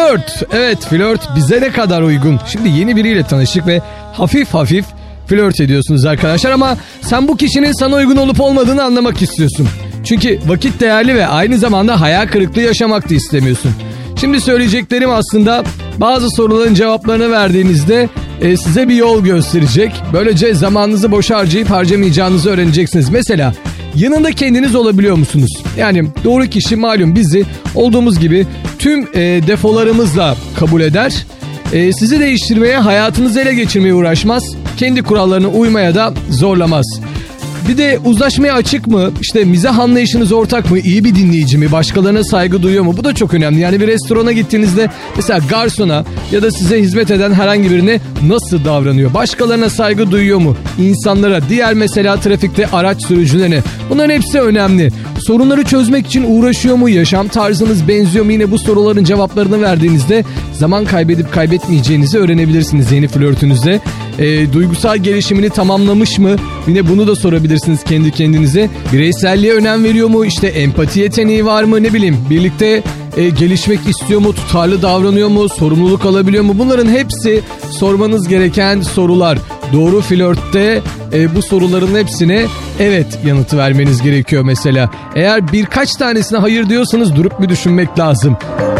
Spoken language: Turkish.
Flört. Evet, flört bize ne kadar uygun. Şimdi yeni biriyle tanıştık ve hafif hafif flört ediyorsunuz arkadaşlar ama sen bu kişinin sana uygun olup olmadığını anlamak istiyorsun. Çünkü vakit değerli ve aynı zamanda hayal kırıklığı yaşamak da istemiyorsun. Şimdi söyleyeceklerim aslında bazı soruların cevaplarını verdiğinizde size bir yol gösterecek. Böylece zamanınızı boş harcayıp harcamayacağınızı öğreneceksiniz. Mesela yanında kendiniz olabiliyor musunuz? Yani doğru kişi malum bizi olduğumuz gibi tüm defolarımızla kabul eder. Sizi değiştirmeye, hayatınızı ele geçirmeye uğraşmaz. Kendi kurallarına uymaya da zorlamaz. Bir de uzlaşmaya açık mı? İşte mizah anlayışınız ortak mı? İyi bir dinleyici mi? Başkalarına saygı duyuyor mu? Bu da çok önemli. Yani bir restorana gittiğinizde mesela garsona ya da size hizmet eden herhangi birine nasıl davranıyor? Başkalarına saygı duyuyor mu? İnsanlara, diğer mesela trafikte araç sürücülerine. Bunların hepsi önemli. Sorunları çözmek için uğraşıyor mu? Yaşam tarzınız benziyor mu? Yine bu soruların cevaplarını verdiğinizde zaman kaybedip kaybetmeyeceğinizi öğrenebilirsiniz yeni flörtünüzde. Duygusal gelişimini tamamlamış mı? Yine bunu da sorabilirsiniz kendi kendinize. Bireyselliğe önem veriyor mu? İşte empati yeteneği var mı? Ne bileyim, birlikte gelişmek istiyor mu? Tutarlı davranıyor mu? Sorumluluk alabiliyor mu? Bunların hepsi sormanız gereken sorular. Doğru flörtte bu soruların hepsine evet yanıtı vermeniz gerekiyor mesela. Eğer birkaç tanesine hayır diyorsanız durup bir düşünmek lazım.